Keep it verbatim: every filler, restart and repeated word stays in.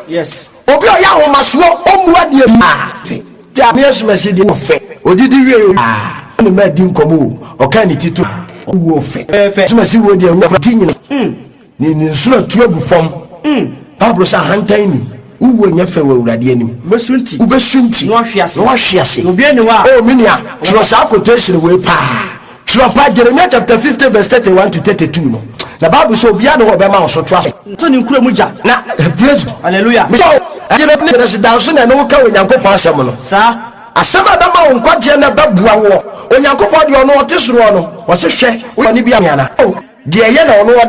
Yes. Obi o ya ho maso o mu ade ma. Ja me esmesi di wo fe. Odidi wie ah. Ni ma di nkomo o ka ni titu wo fe. Esmesi wo di o ti nyine. Mm. Ni ni sura tuagu fam. Mm. Bible sa hantan ni. Uwo nya fe wa urade anim. Besunti. Ubesunti. No ahwiase. No ahwiase. Obi eni wa. Oh minia. Tro sa quotation we pa. Tro pa Jeremiah chapter fifty verse thirty-one to thirty-two no. The Bible so bia no be ma so twa. So ni nkura mu ja. Na praise. Hallelujah. Me so aye na ne se dan so na no ka onyankopon asem no. Sa asema da ma wonkwaje na babua wo. Onyankopon de ono ote soro no. Wo se hwe wo ni bia me ana. Oh, de ye na ono